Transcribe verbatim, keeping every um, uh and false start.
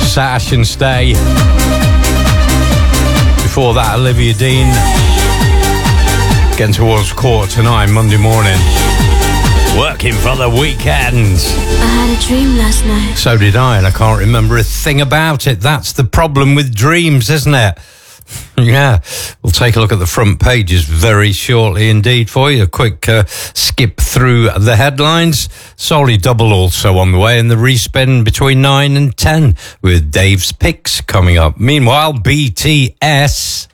Sash and Stay. Before that, Olivia Dean. Getting towards quarter to nine Monday morning. Working for the weekends. I had a dream last night. So did I, and I can't remember a thing about it. That's the problem with dreams, isn't it? Yeah, we'll take a look at the front pages very shortly indeed for you. A quick uh, skip through the headlines. Solly Double also on the way, and the respin between nine and ten with Dave's Picks coming up. Meanwhile, B T S